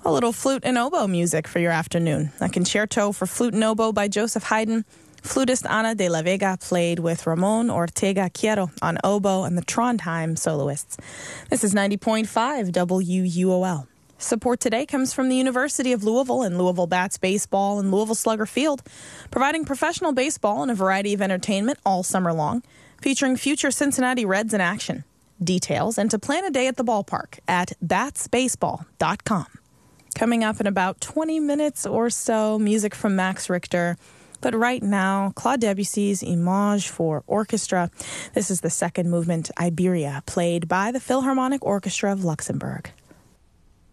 A little flute and oboe music for your afternoon. A concerto for flute and oboe by Joseph Haydn. Flutist Ana de la Vega played with Ramon Ortega Quiero on oboe and the Trondheim soloists. This is 90.5 WUOL. Support today comes from the University of Louisville and Louisville Bats Baseball and Louisville Slugger Field, providing professional baseball and a variety of entertainment all summer long, featuring future Cincinnati Reds in action. Details and to plan a day at the ballpark at batsbaseball.com. Coming up in about 20 minutes or so, music from Max Richter. But right now, Claude Debussy's Image for Orchestra. This is the second movement, Iberia, played by the Philharmonic Orchestra of Luxembourg.